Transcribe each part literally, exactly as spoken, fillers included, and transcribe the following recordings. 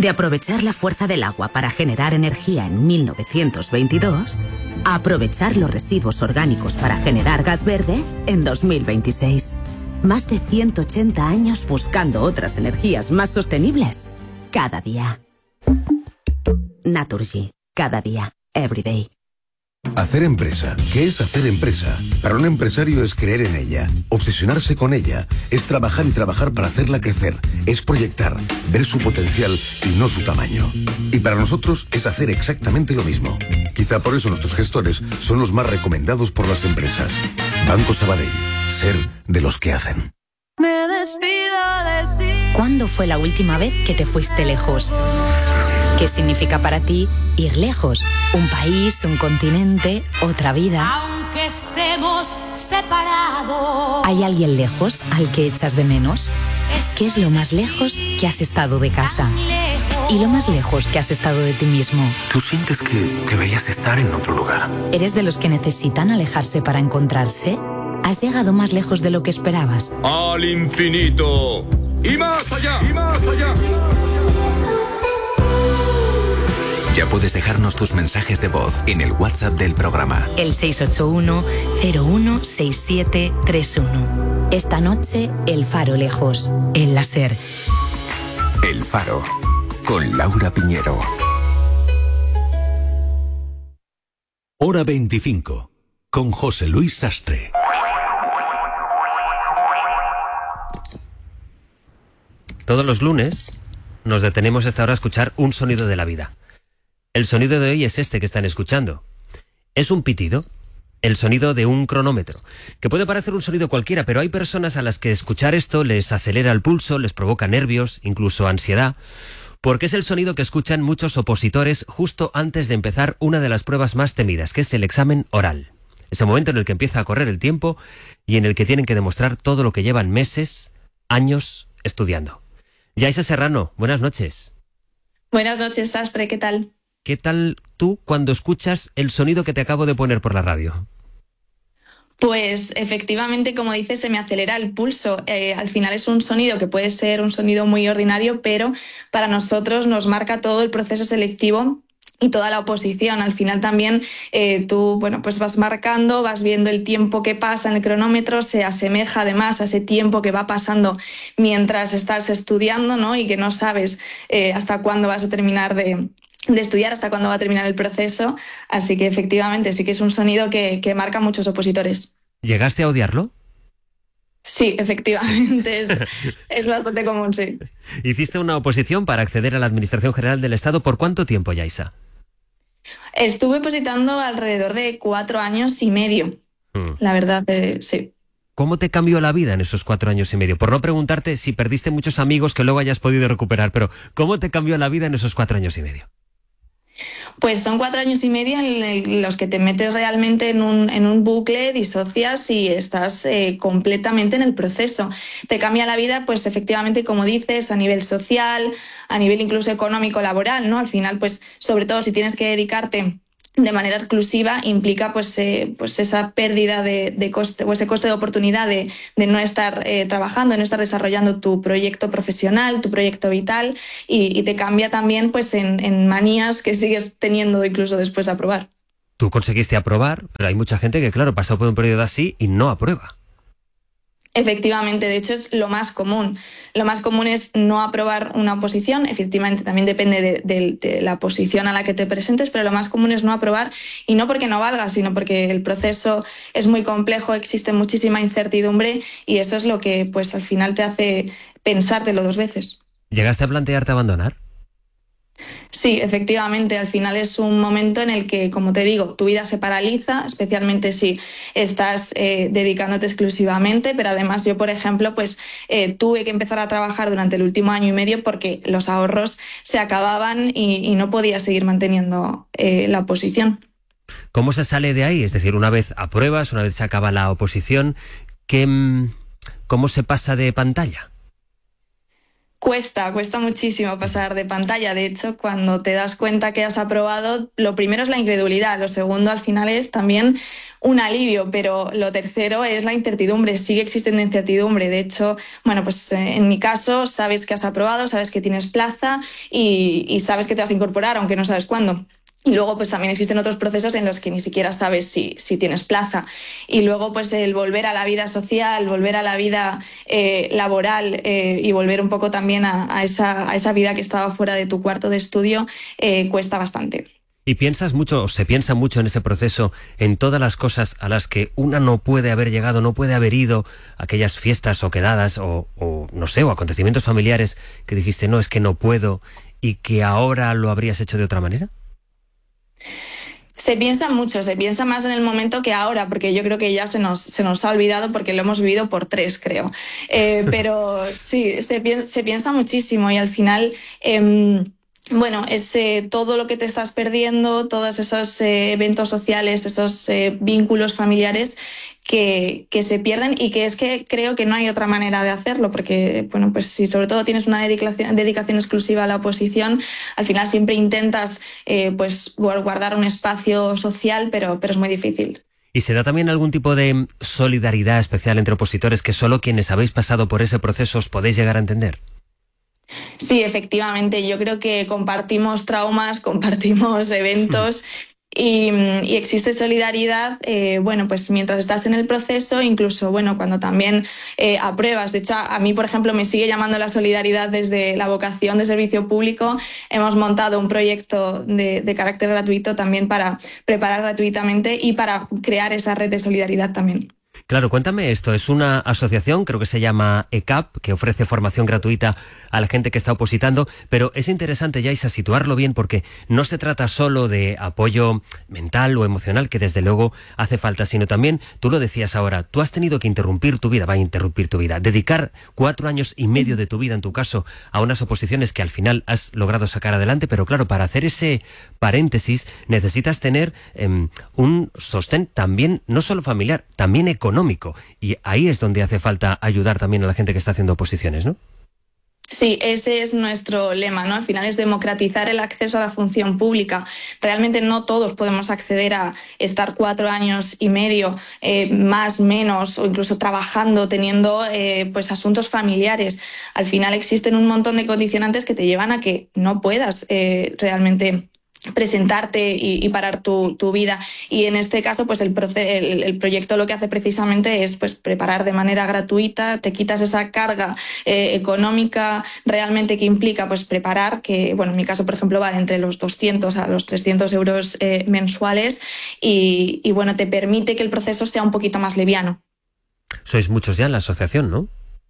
De aprovechar la fuerza del agua para generar energía en mil novecientos veintidós, a aprovechar los residuos orgánicos para generar gas verde en dos mil veintiséis. Más de ciento ochenta años buscando otras energías más sostenibles cada día. Naturgy. Cada día. Every day. Hacer empresa. ¿Qué es hacer empresa? Para un empresario es creer en ella, obsesionarse con ella, es trabajar y trabajar para hacerla crecer, es proyectar, ver su potencial y no su tamaño. Y para nosotros es hacer exactamente lo mismo. Quizá por eso nuestros gestores son los más recomendados por las empresas. Banco Sabadell. Ser de los que hacen. Me despido de ti. ¿Cuándo fue la última vez que te fuiste lejos? ¿Qué significa para ti ir lejos? Un país, un continente, otra vida. Aunque estemos separados. ¿Hay alguien lejos al que echas de menos? ¿Qué es lo más lejos que has estado de casa? ¿Y lo más lejos que has estado de ti mismo? ¿Tú sientes que deberías estar en otro lugar? ¿Eres de los que necesitan alejarse para encontrarse? ¿Has llegado más lejos de lo que esperabas? ¡Al infinito! ¡Y más allá! ¡Y más allá! Ya puedes dejarnos tus mensajes de voz en el WhatsApp del programa. El seis ocho uno, cero uno seis siete tres uno. Esta noche, El Faro lejos. El láser. El Faro. Con Laura Piñero. Hora veinticinco. Con José Luis Sastre. Todos los lunes nos detenemos a esta hora a escuchar un sonido de la vida. El sonido de hoy es este que están escuchando. Es un pitido, el sonido de un cronómetro, que puede parecer un sonido cualquiera, pero hay personas a las que escuchar esto les acelera el pulso, les provoca nervios, incluso ansiedad, porque es el sonido que escuchan muchos opositores justo antes de empezar una de las pruebas más temidas, que es el examen oral. Ese momento en el que empieza a correr el tiempo y en el que tienen que demostrar todo lo que llevan meses, años estudiando. Yaisa Serrano, buenas noches. Buenas noches, Sastre, ¿qué tal? ¿Qué tal tú cuando escuchas el sonido que te acabo de poner por la radio? Pues efectivamente, como dices, se me acelera el pulso. Eh, al final es un sonido que puede ser un sonido muy ordinario, pero para nosotros nos marca todo el proceso selectivo y toda la oposición. Al final también eh, tú bueno, pues vas marcando, vas viendo el tiempo que pasa en el cronómetro, se asemeja además a ese tiempo que va pasando mientras estás estudiando, ¿no? Y que no sabes eh, hasta cuándo vas a terminar de... de estudiar, hasta cuándo va a terminar el proceso, así que efectivamente sí que es un sonido que, que marca a muchos opositores. ¿Llegaste a odiarlo? Sí, efectivamente, es, es bastante común, sí. ¿Hiciste una oposición para acceder a la Administración General del Estado por cuánto tiempo, Yaisa? Estuve opositando alrededor de cuatro años y medio, mm. la verdad, eh, sí. ¿Cómo te cambió la vida en esos cuatro años y medio? Por no preguntarte si perdiste muchos amigos que luego hayas podido recuperar, pero ¿cómo te cambió la vida en esos cuatro años y medio? Pues son cuatro años y medio en los que te metes realmente en un, en un bucle, disocias y estás eh, completamente en el proceso. Te cambia la vida, pues efectivamente, como dices, a nivel social, a nivel incluso económico, laboral, ¿no? Al final, pues sobre todo si tienes que dedicarte de manera exclusiva, implica pues, eh, pues esa pérdida de, de coste o ese coste de oportunidad de, de no estar eh, trabajando, de no estar desarrollando tu proyecto profesional, tu proyecto vital y, y te cambia también pues, en, en manías que sigues teniendo incluso después de aprobar. Tú conseguiste aprobar, pero hay mucha gente que, claro, pasó por un periodo así y no aprueba. Efectivamente, de hecho es lo más común. Lo más común es no aprobar una oposición, efectivamente también depende de, de, de la posición a la que te presentes, pero lo más común es no aprobar y no porque no valga, sino porque el proceso es muy complejo, existe muchísima incertidumbre y eso es lo que pues al final te hace pensártelo dos veces. ¿Llegaste a plantearte abandonar? Sí, efectivamente, al final es un momento en el que, como te digo, tu vida se paraliza, especialmente si estás eh, dedicándote exclusivamente, pero además yo, por ejemplo, pues eh, tuve que empezar a trabajar durante el último año y medio porque los ahorros se acababan y, y no podía seguir manteniendo eh, la oposición. ¿Cómo se sale de ahí? Es decir, una vez apruebas, una vez se acaba la oposición, ¿qué, ¿cómo se pasa de pantalla? Cuesta, cuesta muchísimo pasar de pantalla. De hecho, cuando te das cuenta que has aprobado, lo primero es la incredulidad, lo segundo al final es también un alivio, pero lo tercero es la incertidumbre. Sigue existiendo incertidumbre. De hecho, bueno, pues eh, en mi caso, sabes que has aprobado, sabes que tienes plaza y, y sabes que te vas a incorporar, aunque no sabes cuándo. Y luego pues también existen otros procesos en los que ni siquiera sabes si, si tienes plaza. Y luego pues el volver a la vida social, volver a la vida eh, laboral eh, y volver un poco también a, a, esa, a esa vida que estaba fuera de tu cuarto de estudio eh, cuesta bastante. ¿Y piensas mucho, o se piensa mucho en ese proceso, en todas las cosas a las que una no puede haber llegado, no puede haber ido, aquellas fiestas o quedadas o, o no sé, o acontecimientos familiares que dijiste, no, es que no puedo, y que ahora lo habrías hecho de otra manera? Se piensa mucho, se piensa más en el momento que ahora, porque yo creo que ya se nos, se nos ha olvidado porque lo hemos vivido por tres, creo. Eh, pero sí, se, pi- se piensa muchísimo y al final... Eh, Bueno, es eh, todo lo que te estás perdiendo, todos esos eh, eventos sociales, esos eh, vínculos familiares que, que se pierden y que es que creo que no hay otra manera de hacerlo, porque bueno, pues si sobre todo tienes una dedicación, dedicación exclusiva a la oposición, al final siempre intentas eh, pues guardar un espacio social, pero, pero es muy difícil. ¿Y se da también algún tipo de solidaridad especial entre opositores que solo quienes habéis pasado por ese proceso os podéis llegar a entender? Sí, efectivamente. Yo creo que compartimos traumas, compartimos eventos y, y existe solidaridad, eh, bueno, pues mientras estás en el proceso, incluso, bueno, cuando también eh, apruebas. De hecho, a mí, por ejemplo, me sigue llamando la solidaridad desde la vocación de servicio público. Hemos montado un proyecto de, de carácter gratuito también para preparar gratuitamente y para crear esa red de solidaridad también. Claro, cuéntame esto. Es una asociación, creo que se llama E C A P, que ofrece formación gratuita a la gente que está opositando, pero es interesante, Yaisa, situarlo bien porque no se trata solo de apoyo mental o emocional, que desde luego hace falta, sino también, tú lo decías ahora, tú has tenido que interrumpir tu vida, va a interrumpir tu vida, dedicar cuatro años y medio de tu vida, en tu caso, a unas oposiciones que al final has logrado sacar adelante, pero claro, para hacer ese paréntesis necesitas tener eh, un sostén también, no solo familiar, también económico. Y ahí es donde hace falta ayudar también a la gente que está haciendo oposiciones, ¿no? Sí, ese es nuestro lema, ¿no? Al final es democratizar el acceso a la función pública. Realmente no todos podemos acceder a estar cuatro años y medio, eh, más, menos, o incluso trabajando, teniendo eh, pues asuntos familiares. Al final existen un montón de condicionantes que te llevan a que no puedas eh, realmente presentarte y, y parar tu, tu vida. Y en este caso, pues el, proce- el, el proyecto lo que hace precisamente es pues preparar de manera gratuita, te quitas esa carga eh, económica realmente que implica pues preparar, que bueno, en mi caso, por ejemplo, va entre los doscientos a los trescientos euros eh, mensuales y, y bueno, te permite que el proceso sea un poquito más liviano. Sois muchos ya en la asociación, ¿no?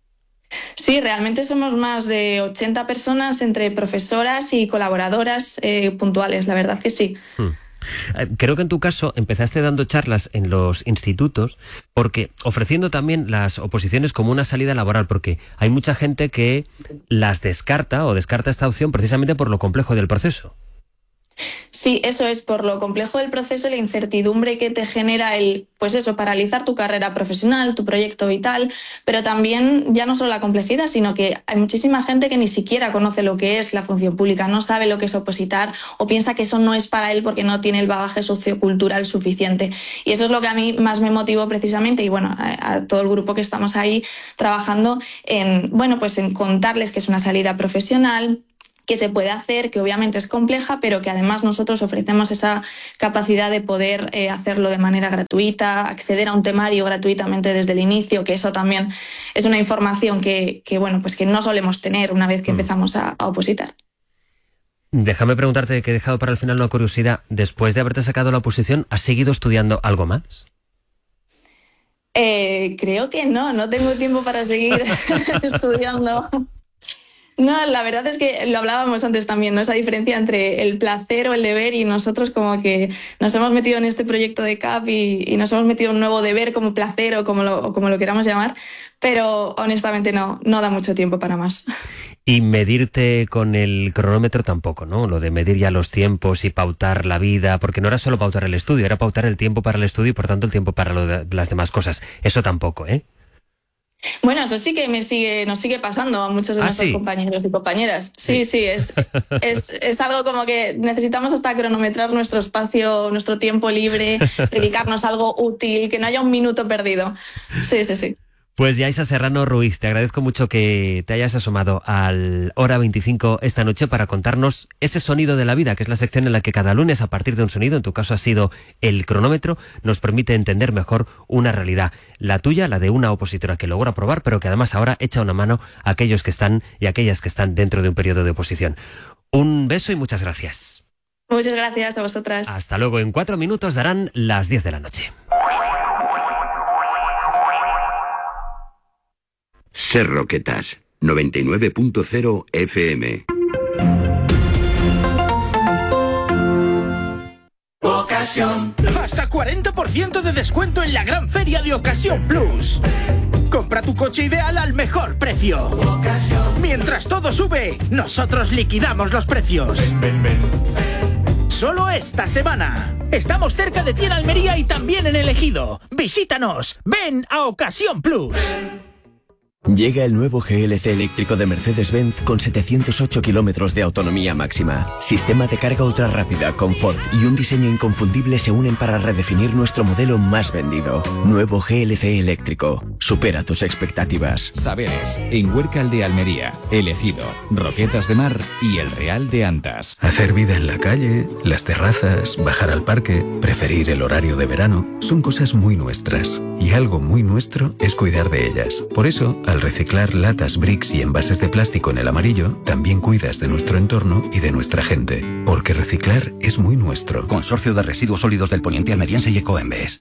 Sí, realmente somos más de ochenta personas entre profesoras y colaboradoras eh, puntuales, la verdad que sí. Hmm. Creo que en tu caso empezaste dando charlas en los institutos porque ofreciendo también las oposiciones como una salida laboral, porque hay mucha gente que las descarta o descarta esta opción precisamente por lo complejo del proceso. Sí, eso es, por lo complejo del proceso y la incertidumbre que te genera el, pues eso, paralizar tu carrera profesional, tu proyecto vital, pero también ya no solo la complejidad, sino que hay muchísima gente que ni siquiera conoce lo que es la función pública, no sabe lo que es opositar o piensa que eso no es para él porque no tiene el bagaje sociocultural suficiente. Y eso es lo que a mí más me motivó precisamente y bueno, a, a todo el grupo que estamos ahí trabajando en, bueno, pues en contarles que es una salida profesional, que se puede hacer, que obviamente es compleja, pero que además nosotros ofrecemos esa capacidad de poder eh, hacerlo de manera gratuita, acceder a un temario gratuitamente desde el inicio, que eso también es una información que, que bueno, pues que no solemos tener una vez que empezamos a, a opositar. Déjame preguntarte, que he dejado para el final una curiosidad. Después de haberte sacado la oposición, ¿has seguido estudiando algo más? Eh, creo que no, no tengo tiempo para seguir estudiando. No, la verdad es que lo hablábamos antes también, ¿no? Esa diferencia entre el placer o el deber y nosotros como que nos hemos metido en este proyecto de C A P y, y nos hemos metido un nuevo deber como placer o como lo, o como lo queramos llamar, pero honestamente no, no da mucho tiempo para más. Y medirte con el cronómetro tampoco, ¿no? Lo de medir ya los tiempos y pautar la vida, porque no era solo pautar el estudio, era pautar el tiempo para el estudio y por tanto el tiempo para lo de, las demás cosas. Eso tampoco, ¿eh? Bueno, eso sí que me sigue, nos sigue pasando a muchos de ¿Ah, nuestros sí? compañeros y compañeras. Sí, sí, sí es, es, es algo como que necesitamos hasta cronometrar nuestro espacio, nuestro tiempo libre, dedicarnos a algo útil, que no haya un minuto perdido. Sí, sí, sí. Pues Yaisa Serrano Ruiz, te agradezco mucho que te hayas asomado al Hora veinticinco esta noche para contarnos ese sonido de la vida, que es la sección en la que cada lunes, a partir de un sonido, en tu caso ha sido el cronómetro, nos permite entender mejor una realidad. La tuya, la de una opositora que logró aprobar, pero que además ahora echa una mano a aquellos que están y aquellas que están dentro de un periodo de oposición. Un beso y muchas gracias. Muchas gracias a vosotras. Hasta luego. En cuatro minutos darán las diez de la noche. Ser Roquetas, noventa y nueve punto cero F M. Ocasión. Hasta cuarenta por ciento de descuento en la gran feria de Ocasión Plus. Compra tu coche ideal al mejor precio. Ocasión. Mientras todo sube, nosotros liquidamos los precios. Ven, ven, ven. Solo esta semana. Estamos cerca de ti en Almería y también en El Ejido. Visítanos. Ven a Ocasión Plus. Llega el nuevo G L C eléctrico de Mercedes-Benz con setecientos ocho kilómetros de autonomía máxima. Sistema de carga ultra rápida, confort y un diseño inconfundible se unen para redefinir nuestro modelo más vendido. Nuevo G L C eléctrico. Supera tus expectativas. Saberes, en Huércal de Almería, El Ejido, Roquetas de Mar y El Real de Antas. Hacer vida en la calle, las terrazas, bajar al parque, preferir el horario de verano, son cosas muy nuestras. Y algo muy nuestro es cuidar de ellas. Por eso, al reciclar latas, bricks y envases de plástico en el amarillo, también cuidas de nuestro entorno y de nuestra gente. Porque reciclar es muy nuestro. Consorcio de Residuos Sólidos del Poniente Almeriense y Ecoembes.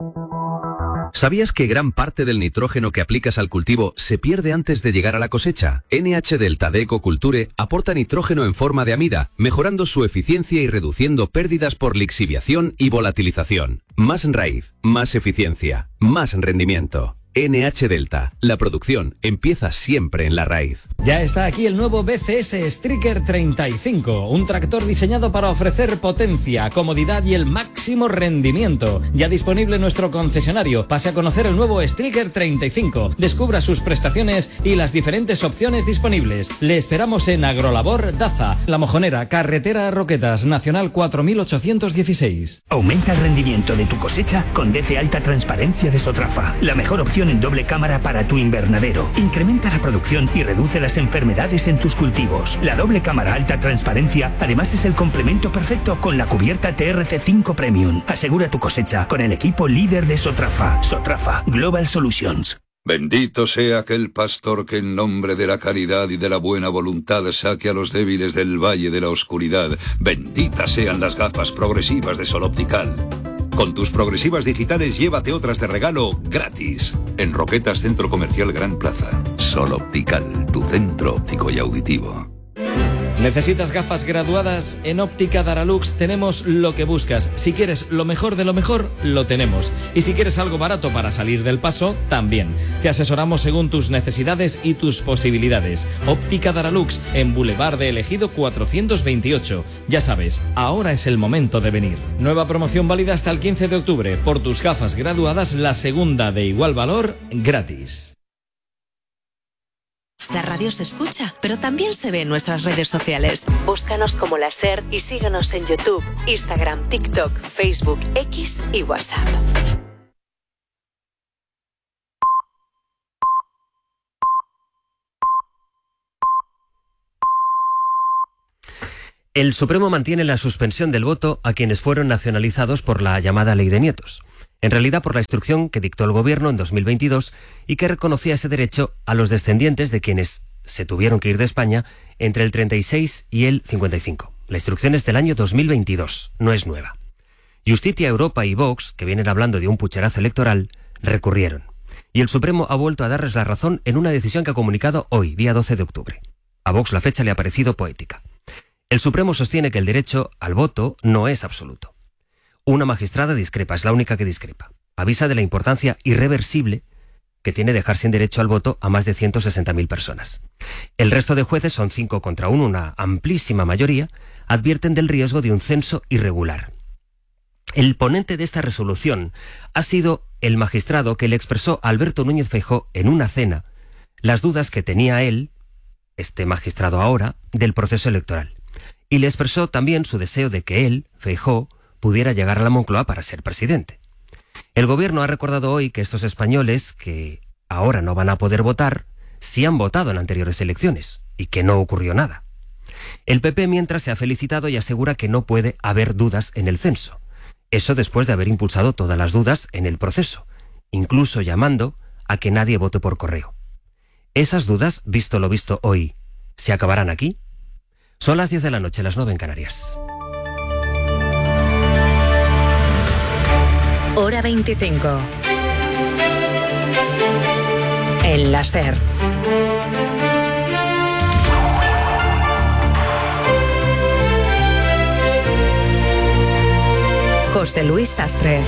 ¿Sabías que gran parte del nitrógeno que aplicas al cultivo se pierde antes de llegar a la cosecha? N H Delta de Ecoculture aporta nitrógeno en forma de amida, mejorando su eficiencia y reduciendo pérdidas por lixiviación y volatilización. Más raíz, más eficiencia, más rendimiento. N H Delta. La producción empieza siempre en la raíz. Ya está aquí el nuevo B C S Striker treinta y cinco, un tractor diseñado para ofrecer potencia, comodidad y el máximo rendimiento. Ya disponible en nuestro concesionario. Pase a conocer el nuevo Striker treinta y cinco. Descubra sus prestaciones y las diferentes opciones disponibles. Le esperamos en Agrolabor Daza, La Mojonera, Carretera a Roquetas, Nacional cuatro mil ochocientos dieciséis. Aumenta el rendimiento de tu cosecha con D C Alta Transparencia de Sotrafa, la mejor opción en doble cámara para tu invernadero. Incrementa la producción y reduce las enfermedades en tus cultivos. La doble cámara alta transparencia además es el complemento perfecto con la cubierta T R C cinco Premium. Asegura tu cosecha con el equipo líder de Sotrafa. Sotrafa Global Solutions. Bendito sea aquel pastor que en nombre de la caridad y de la buena voluntad saque a los débiles del valle de la oscuridad. Benditas sean las gafas progresivas de Sol Optical. Con tus progresivas digitales llévate otras de regalo gratis. En Roquetas Centro Comercial Gran Plaza. Sol Optical, tu centro óptico y auditivo. ¿Necesitas gafas graduadas? En Óptica Daralux tenemos lo que buscas. Si quieres lo mejor de lo mejor, lo tenemos. Y si quieres algo barato para salir del paso, también. Te asesoramos según tus necesidades y tus posibilidades. Óptica Daralux, en Boulevard de El Ejido cuatrocientos veintiocho. Ya sabes, ahora es el momento de venir. Nueva promoción válida hasta el quince de octubre. Por tus gafas graduadas, la segunda de igual valor, gratis. La radio se escucha, pero también se ve en nuestras redes sociales. Búscanos como La Ser y síguenos en YouTube, Instagram, TikTok, Facebook, X y WhatsApp. El Supremo mantiene la suspensión del voto a quienes fueron nacionalizados por la llamada Ley de Nietos. En realidad por la instrucción que dictó el Gobierno en dos mil veintidós y que reconocía ese derecho a los descendientes de quienes se tuvieron que ir de España entre el treinta y seis y el cincuenta y cinco. La instrucción es del año dos mil veintidós, no es nueva. Justicia Europa y Vox, que vienen hablando de un pucherazo electoral, recurrieron. Y el Supremo ha vuelto a darles la razón en una decisión que ha comunicado hoy, día doce de octubre. A Vox la fecha le ha parecido poética. El Supremo sostiene que el derecho al voto no es absoluto. Una magistrada discrepa, es la única que discrepa. Avisa de la importancia irreversible que tiene dejar sin derecho al voto a más de ciento sesenta mil personas. El resto de jueces, son cinco contra uno, una amplísima mayoría, advierten del riesgo de un censo irregular. El ponente de esta resolución ha sido el magistrado que le expresó a Alberto Núñez Feijóo en una cena las dudas que tenía él, este magistrado ahora, del proceso electoral. Y le expresó también su deseo de que él, Feijóo, pudiera llegar a la Moncloa para ser presidente. El gobierno ha recordado hoy que estos españoles, que ahora no van a poder votar, sí han votado en anteriores elecciones, y que no ocurrió nada. El P P, mientras, se ha felicitado y asegura que no puede haber dudas en el censo. Eso después de haber impulsado todas las dudas en el proceso, incluso llamando a que nadie vote por correo. Esas dudas, visto lo visto hoy, ¿se acabarán aquí? Son las diez de la noche, las nueve en Canarias. Hora veinticinco. El láser. José Luis Sastre.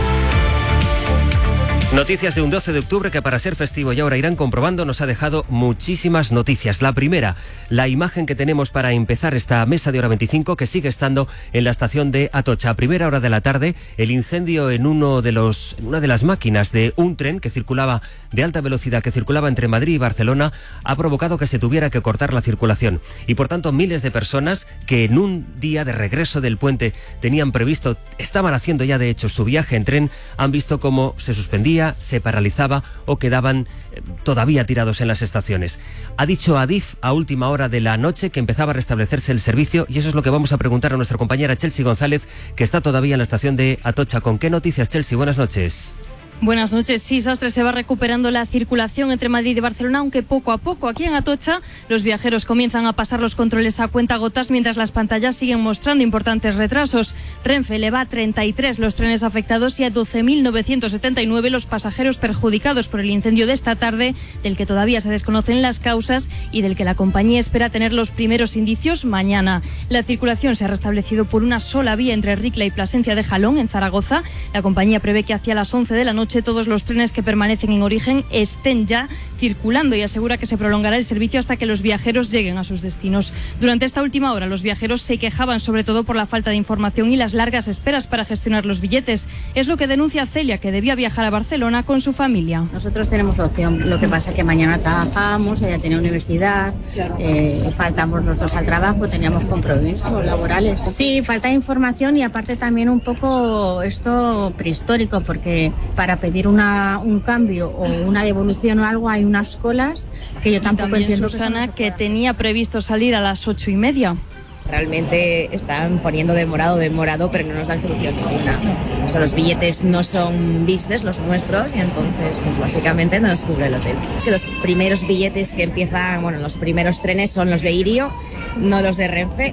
Noticias de un doce de octubre que, para ser festivo y ahora irán comprobando, nos ha dejado muchísimas noticias. La primera, la imagen que tenemos para empezar esta mesa de Hora veinticinco, que sigue estando en la estación de Atocha. A primera hora de la tarde, el incendio en uno de los, en una de las máquinas de un tren que circulaba de alta velocidad, que circulaba entre Madrid y Barcelona, ha provocado que se tuviera que cortar la circulación. Y por tanto, miles de personas que en un día de regreso del puente tenían previsto, estaban haciendo ya de hecho su viaje en tren, han visto cómo se suspendía, se paralizaba o quedaban eh, todavía tirados en las estaciones. Ha dicho Adif a última hora de la noche que empezaba a restablecerse el servicio, y eso es lo que vamos a preguntar a nuestra compañera Chelsea González, que está todavía en la estación de Atocha. ¿Con qué noticias, Chelsea? Buenas noches. Buenas noches. Sí, Sastre, se va recuperando la circulación entre Madrid y Barcelona, aunque poco a poco. Aquí en Atocha, los viajeros comienzan a pasar los controles a cuentagotas, mientras las pantallas siguen mostrando importantes retrasos. Renfe eleva a treinta y tres los trenes afectados y a doce mil novecientos setenta y nueve los pasajeros perjudicados por el incendio de esta tarde, del que todavía se desconocen las causas y del que la compañía espera tener los primeros indicios mañana. La circulación se ha restablecido por una sola vía entre Ricla y Plasencia de Jalón, en Zaragoza. La compañía prevé que hacia las once de la noche todos los trenes que permanecen en origen estén ya circulando, y asegura que se prolongará el servicio hasta que los viajeros lleguen a sus destinos. Durante esta última hora, los viajeros se quejaban sobre todo por la falta de información y las largas esperas para gestionar los billetes. Es lo que denuncia Celia, que debía viajar a Barcelona con su familia. Nosotros tenemos la opción, lo que pasa es que mañana trabajamos, ella tiene universidad, eh, faltamos los dos al trabajo, teníamos compromisos laborales. Sí, falta información, y aparte también un poco esto prehistórico, porque para pedir una, un cambio o una devolución o algo hay unas colas que yo tampoco entiendo. Susana, que, que tenía previsto salir a las ocho y media. Realmente están poniendo demorado, demorado, pero no nos dan solución ninguna. O sea, los billetes no son business, los nuestros, y entonces, pues básicamente no nos cubre el hotel. Que los primeros billetes que empiezan, bueno, los primeros trenes son los de Irio, no los de Renfe.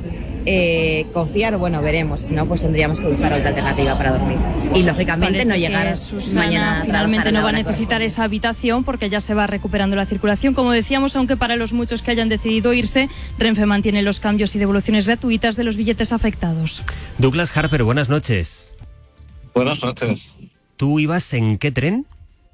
Eh, confiar, bueno, veremos. Si no, pues tendríamos que buscar otra alternativa para dormir. Y lógicamente Parece no llegar Susana mañana a finalmente no va a la necesitar esa habitación, porque ya se va recuperando la circulación, como decíamos, aunque para los muchos que hayan decidido irse, Renfe mantiene los cambios y devoluciones gratuitas de los billetes afectados. Douglas Harper, buenas noches. Buenas noches. ¿Tú ibas en qué tren?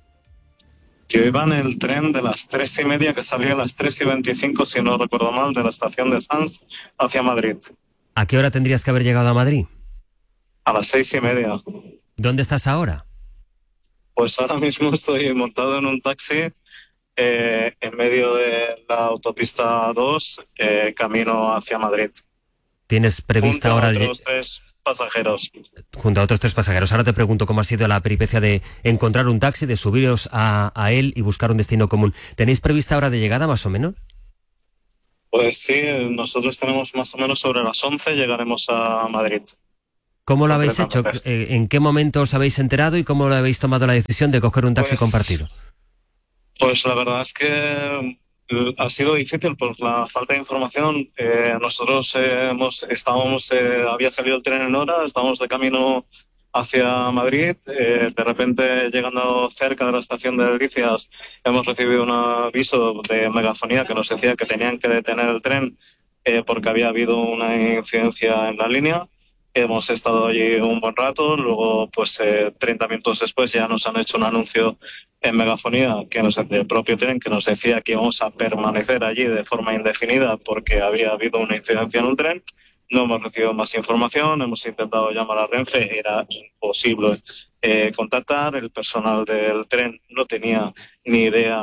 Yo iba en el tren de las tres y media, que salía a las tres y veinticinco, si no recuerdo mal, de la estación de Sants hacia Madrid. ¿A qué hora tendrías que haber llegado a Madrid? A las seis y media. ¿Dónde estás ahora? Pues ahora mismo estoy montado en un taxi eh, en medio de la autopista dos, eh, camino hacia Madrid. ¿Tienes prevista Junto ahora a otros tres pasajeros? Junto a otros tres pasajeros. Ahora te pregunto cómo ha sido la peripecia de encontrar un taxi, de subiros a, a él y buscar un destino común. ¿Tenéis prevista hora de llegada más o menos? Pues sí, nosotros tenemos más o menos sobre las once, llegaremos a Madrid. ¿Cómo lo habéis hecho? ¿En qué momento os habéis enterado y cómo lo habéis tomado la decisión de coger un taxi Pues, compartido? Pues la verdad es que ha sido difícil por la falta de información. Eh, nosotros eh, hemos, estábamos, eh, había salido el tren en hora, estábamos de camino hacia Madrid. Eh, de repente, llegando cerca de la estación de Delicias, hemos recibido un aviso de megafonía que nos decía que tenían que detener el tren eh, porque había habido una incidencia en la línea. Hemos estado allí un buen rato, luego pues eh, treinta minutos después ya nos han hecho un anuncio en megafonía que nos, del propio tren, que nos decía que íbamos a permanecer allí de forma indefinida porque había habido una incidencia en un tren. No hemos recibido más información, hemos intentado llamar a Renfe, era imposible eh, contactar, el personal del tren no tenía ni idea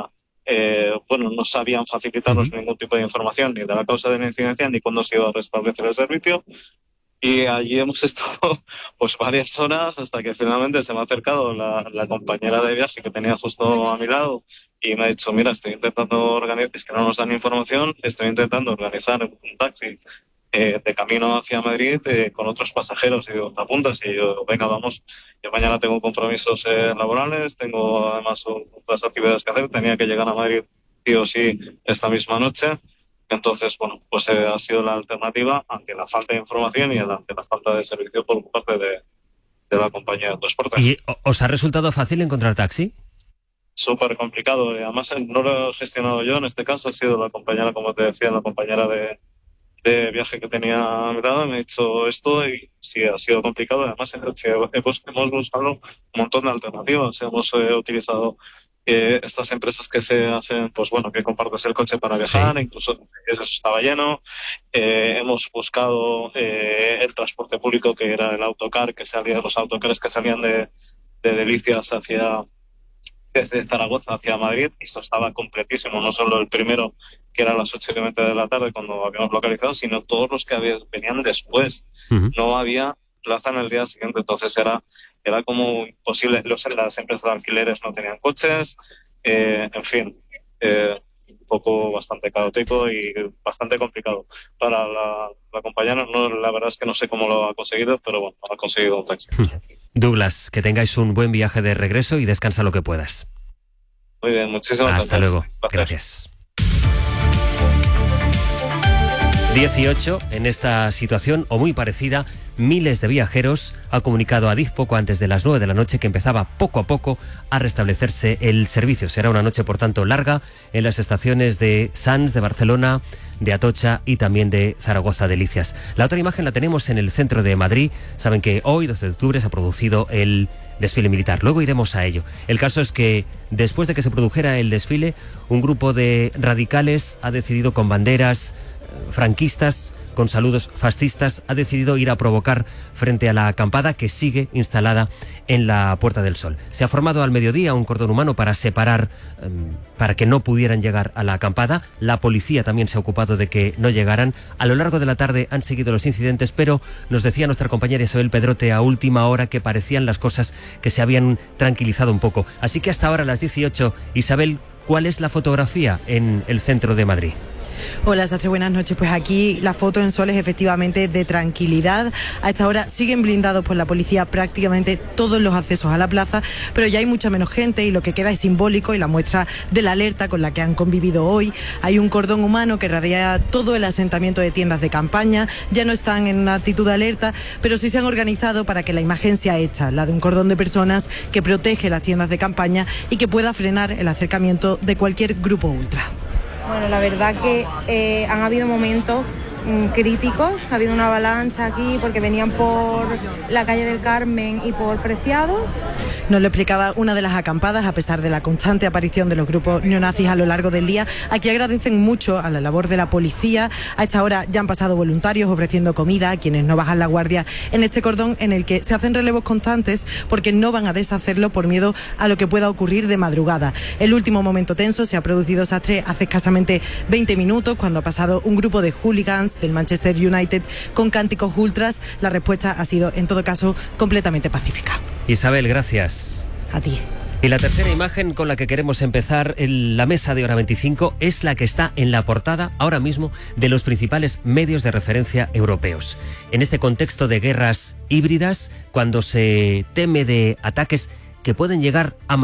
eh, bueno, no sabían facilitarnos ningún tipo de información ni de la causa de la incidencia ni cuándo se iba a restablecer el servicio. Y allí hemos estado pues varias horas hasta que finalmente se me ha acercado la, la compañera de viaje que tenía justo a mi lado y me ha dicho, mira, estoy intentando organizar, es que no nos dan información, estoy intentando organizar un taxi eh, de camino hacia Madrid eh, con otros pasajeros. Y digo, ¿te apuntas? Y yo, venga, vamos. Yo mañana tengo compromisos eh, laborales, tengo además otras actividades que hacer, tenía que llegar a Madrid sí o sí esta misma noche. Entonces, bueno, pues eh, ha sido la alternativa ante la falta de información y ante la falta de servicio por parte de, de la compañía de transporte. ¿Y os ha resultado fácil encontrar taxi? Súper complicado. Y además no lo he gestionado yo, en este caso ha sido la compañera, como te decía, la compañera de, de viaje que tenía a mi lado, me ha dicho esto y sí, ha sido complicado. Además, hemos, hemos buscado un montón de alternativas. Hemos eh, utilizado Eh, estas empresas que se hacen, pues bueno, que compartes el coche para viajar, sí. Incluso eso estaba lleno. Eh, hemos buscado eh, el transporte público, que era el autocar, que salía, los autocares que salían de, de Delicias hacia, desde Zaragoza hacia Madrid, y eso estaba completísimo, no solo el primero, que era a las ocho y veinte de la tarde cuando habíamos localizado, sino todos los que había, venían después. Uh-huh. No había plaza en el día siguiente, entonces era era como imposible. Los, las empresas de alquileres no tenían coches, eh, en fin, eh, un poco bastante caótico y bastante complicado para la, la compañera. No, la verdad es que no sé cómo lo ha conseguido, pero bueno, ha conseguido un taxi. Douglas, que tengáis un buen viaje de regreso y descansa lo que puedas. Muy bien, muchísimas gracias. Hasta luego. Gracias. dieciocho, en esta situación o muy parecida, miles de viajeros ha comunicado a Adif poco antes de las nueve de la noche que empezaba poco a poco a restablecerse el servicio. Será una noche, por tanto, larga en las estaciones de Sants, de Barcelona, de Atocha y también de Zaragoza Delicias. La otra imagen la tenemos en el centro de Madrid. Saben que hoy, doce de octubre, se ha producido el desfile militar. Luego iremos a ello. El caso es que después de que se produjera el desfile, un grupo de radicales ha decidido, con banderas franquistas, con saludos fascistas, ha decidido ir a provocar frente a la acampada que sigue instalada en la Puerta del Sol. Se ha formado al mediodía un cordón humano para separar, eh, para que no pudieran llegar a la acampada. La policía también se ha ocupado de que no llegaran. A lo largo de la tarde han seguido los incidentes, pero nos decía nuestra compañera Isabel Pedrote a última hora que parecían las cosas que se habían tranquilizado un poco. Así que hasta ahora, a las dieciocho, Isabel, ¿cuál es la fotografía en el centro de Madrid? Hola, Sastre, buenas noches. Pues aquí la foto en Sol es efectivamente de tranquilidad. A esta hora siguen blindados por la policía prácticamente todos los accesos a la plaza, pero ya hay mucha menos gente y lo que queda es simbólico y la muestra de la alerta con la que han convivido hoy. Hay un cordón humano que rodea todo el asentamiento de tiendas de campaña. Ya no están en una actitud de alerta, pero sí se han organizado para que la imagen sea esta, la de un cordón de personas que protege las tiendas de campaña y que pueda frenar el acercamiento de cualquier grupo ultra. Bueno, la verdad que eh, han habido momentos mmm, críticos, ha habido una avalancha aquí porque venían por la calle del Carmen y por Preciado. Nos lo explicaba una de las acampadas. A pesar de la constante aparición de los grupos neonazis a lo largo del día, aquí agradecen mucho a la labor de la policía. A esta hora ya han pasado voluntarios ofreciendo comida a quienes no bajan la guardia en este cordón, en el que se hacen relevos constantes porque no van a deshacerlo por miedo a lo que pueda ocurrir de madrugada. El último momento tenso se ha producido, Sastre, hace escasamente veinte minutos, cuando ha pasado un grupo de hooligans del Manchester United con cánticos ultras. La respuesta ha sido, en todo caso, completamente pacífica. Isabel, gracias. A ti. Y la tercera imagen con la que queremos empezar en la mesa de Hora veinticinco es la que está en la portada ahora mismo de los principales medios de referencia europeos. En este contexto de guerras híbridas, cuando se teme de ataques que pueden llegar a